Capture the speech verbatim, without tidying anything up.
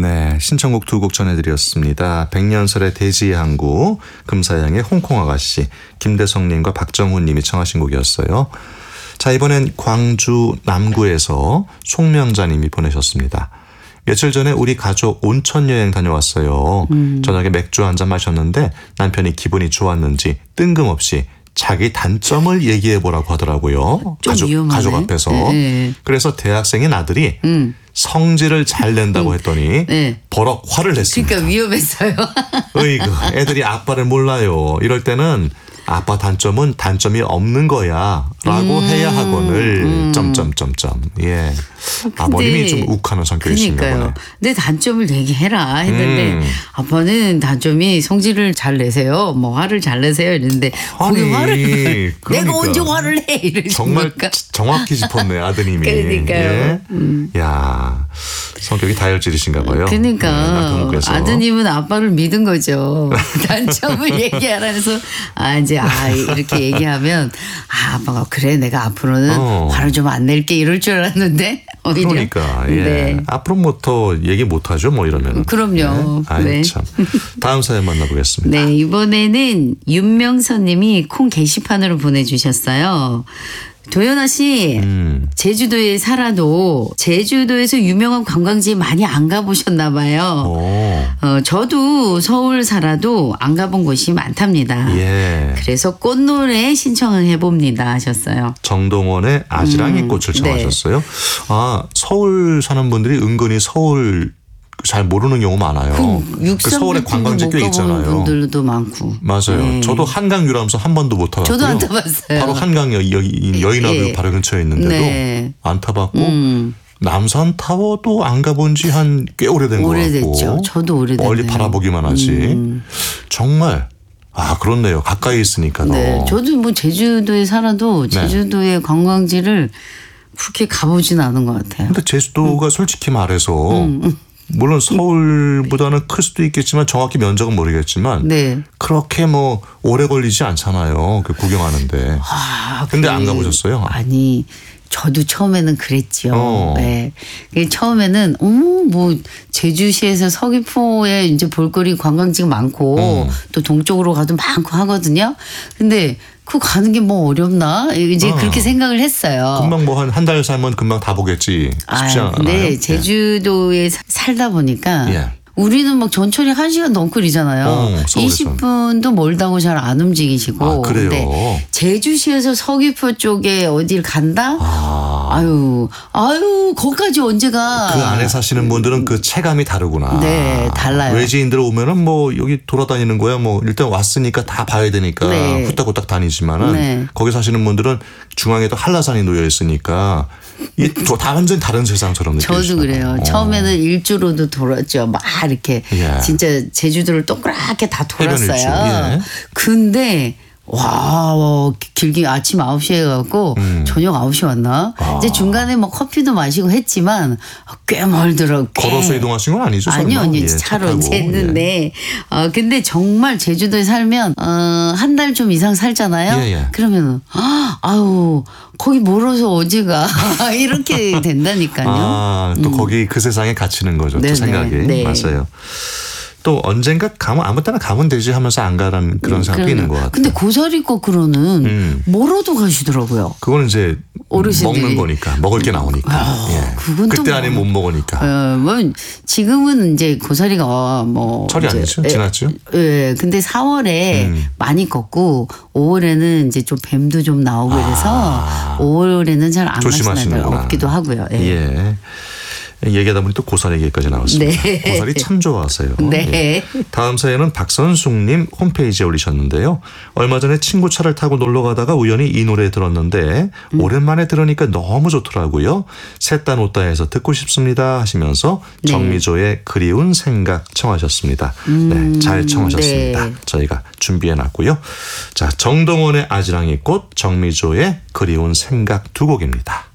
네, 신청곡 두 곡 전해드렸습니다. 백년설의 대지의 항구, 금사양의 홍콩 아가씨, 김대성님과 박정훈님이 청하신 곡이었어요. 자, 이번엔 광주 남구에서 송명자님이 보내셨습니다. 며칠 전에 우리 가족 온천 여행 다녀왔어요. 음. 저녁에 맥주 한잔 마셨는데 남편이 기분이 좋았는지 뜬금없이 자기 단점을 얘기해보라고 하더라고요. 좀 가족, 위험하네. 가족 앞에서. 네. 그래서 대학생인 아들이 음. 성질을 잘 낸다고 음. 했더니 네. 버럭 화를 냈습니다. 그러니까 위험했어요. 어이구, 애들이 아빠를 몰라요. 이럴 때는 아빠 단점은 단점이 없는 거야 라고 음. 해야 하거늘 음. 점점점점. 예. 아버님이 좀 욱하는 성격이신가 보네. 그러니까요. 내 단점을 얘기해라 했는데 음. 아빠는 단점이 성질을 잘 내세요. 뭐 화를 잘 내세요 이랬는데 거기 아니, 화를 그러니까. 내가 언제 화를 내 이러시니까. 정말 정확히 짚었네 아드님이. 그러니까요. 예. 음. 야, 성격이 다혈질이신가 봐요. 그러니까 네, 아드님은 아빠를 믿은 거죠. 단점을 얘기하라 해서 아 이제 아 이렇게 얘기하면 아 아빠가 그래 내가 앞으로는 어. 화를 좀 안 낼게 이럴 줄 알았는데 오히려. 그러니까 예. 네. 앞으로 뭐 더 얘기 못하죠 뭐 이러면. 그럼요. 네. 아이 네. 참. 다음 사연 만나보겠습니다. 네, 이번에는 윤명선 님이 콩 게시판으로 보내주셨어요. 도연아 씨, 음. 제주도에 살아도 제주도에서 유명한 관광지 많이 안 가보셨나 봐요. 오. 어, 저도 서울 살아도 안 가본 곳이 많답니다. 예. 그래서 꽃노래 신청을 해봅니다 하셨어요. 정동원의 아지랑이 음, 꽃을 청하셨어요. 아, 서울 사는 분들이 은근히 서울 잘 모르는 경우 많아요. 그 육삼 그 서울에 관광지 꽤 있잖아요. 분들도 많고. 맞아요. 네. 저도 한강 유람선 한 번도 못 타봤고요. 저도 안 타봤어요. 바로 한강 여, 여, 여의나루 예. 바로 근처에 있는데도 네. 안 타봤고 음. 남산 타워도 안 가본 지 한 꽤 오래된 것 같고. 오래됐죠. 저도 오래됐네요. 멀리 바라보기만 하지. 음. 정말 아 그렇네요. 가까이 있으니까 더. 네, 저도 뭐 제주도에 살아도 네. 제주도의 관광지를 그렇게 가보진 않은 것 같아요. 근데 제주도가 음. 솔직히 말해서 물론 서울보다는 클 수도 있겠지만 정확히 면적은 모르겠지만 네. 그렇게 뭐 오래 걸리지 않잖아요. 그 구경하는데. 아, 근데 그- 안 가보셨어요? 아니, 저도 처음에는 그랬지요. 어. 네. 그 처음에는 어머 뭐 제주시에서 서귀포에 이제 볼거리 관광지가 많고 어. 또 동쪽으로 가도 많고 하거든요. 근데 그 가는 게 뭐 어렵나 이제 어. 그렇게 생각을 했어요. 금방 뭐 한 한 달 살면 금방 다 보겠지 싶지 아, 않아요? 근데 예. 제주도에 사- 살다 보니까 예. 우리는 막 전철이 한 시간 넘거리잖아요. 어, 서울에서. 이십 분도 멀다고 잘 안 움직이시고. 아, 그래요? 근데 제주시에서 서귀포 쪽에 어딜 간다? 아, 아유, 아유, 거기까지 언제 가? 그 안에 사시는 분들은 그 체감이 다르구나. 네, 달라요. 외지인들 오면은 뭐 여기 돌아다니는 거야. 뭐 일단 왔으니까 다 봐야 되니까 네. 후딱후딱 다니지만은 네. 거기 사시는 분들은 중앙에도 한라산이 놓여 있으니까 이게 다 완전 다른 세상처럼 느껴지죠. 저도 그래요. 처음에는 일주로도 돌았죠. 막 이렇게 예. 진짜 제주도를 동그랗게 다 해변 돌았어요. 일주, 예. 근데 와, 와, 길게 아침 아홉 시에 가고 음. 저녁 아홉 시 왔나? 아. 이제 중간에 뭐 커피도 마시고 했지만 꽤 멀더라고요. 꽤. 걸어서 이동하신 건 아니죠? 아니요, 설마? 아니요. 예, 차 차로 타고. 이제 했는데, 어, 근데 정말 제주도에 살면, 어, 한 달 좀 이상 살잖아요? 예, 예. 그러면은, 아, 아유, 거기 멀어서 어디 가? 이렇게 된다니까요. 아, 또 거기 그 세상에 갇히는 거죠. 네네. 또 생각이. 네. 맞아요. 또 언젠가 가면 아무 때나 가면 되지 하면서 안 가라는 그런 생각이 있는 것 같아요. 근데 고사리 거꾸로는 음. 멀어도 가시더라고요. 그거는 이제 어르신들이. 먹는 거니까 먹을 게 나오니까. 아, 예. 그건 또 그때 뭐. 아니면 못 먹으니까. 어, 뭐 지금은 이제 고사리가 뭐 철이 이제, 아니죠? 예, 지났죠? 예. 근데 사월에 음. 많이 많이 걷고 오월에는 이제 좀 뱀도 좀 나오고 그래서 아. 오월에는 잘 안 가시는 날 조심하시는구나. 없기도 하고요. 예. 예. 얘기하다 보니 또 고사리 얘기까지 나왔습니다. 네. 고사리 참 좋아하세요. 네. 예. 다음 사연은 박선숙님 홈페이지에 올리셨는데요. 얼마 전에 친구 차를 타고 놀러 가다가 우연히 이 노래 들었는데 음. 오랜만에 들으니까 너무 좋더라고요. 셋다 놓다 해서 듣고 싶습니다 하시면서 네. 정미조의 그리운 생각 청하셨습니다. 음, 네, 잘 청하셨습니다. 네. 저희가 준비해놨고요. 자, 정동원의 아지랑이 꽃, 정미조의 그리운 생각 두 곡입니다.